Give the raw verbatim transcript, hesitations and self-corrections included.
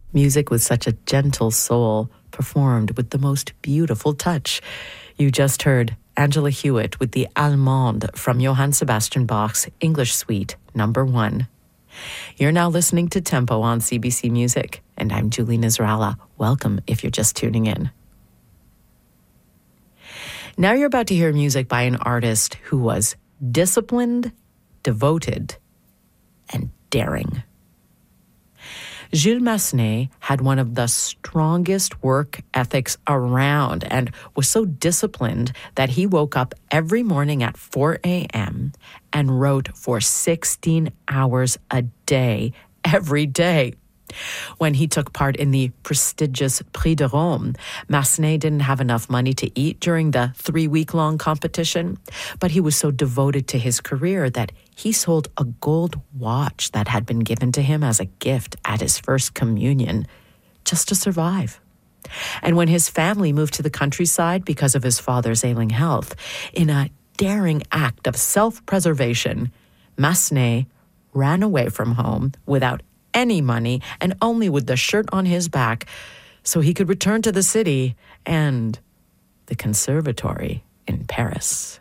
Music with such a gentle soul, performed with the most beautiful touch. You just heard Angela Hewitt with the Allemande from Johann Sebastian Bach's English Suite Number One. You're now listening to Tempo on C B C Music, and I'm Julie Nizralla. Welcome if you're just tuning in. Now you're about to hear music by an artist who was disciplined, devoted, and daring. Jules Massenet had one of the strongest work ethics around and was so disciplined that he woke up every morning at four a.m. and wrote for sixteen hours a day, every day. When he took part in the prestigious Prix de Rome, Massenet didn't have enough money to eat during the three-week-long competition, but he was so devoted to his career that he sold a gold watch that had been given to him as a gift at his first communion just to survive. And when his family moved to the countryside because of his father's ailing health, in a daring act of self-preservation, Massenet ran away from home without any money and only with the shirt on his back so he could return to the city and the conservatory in Paris.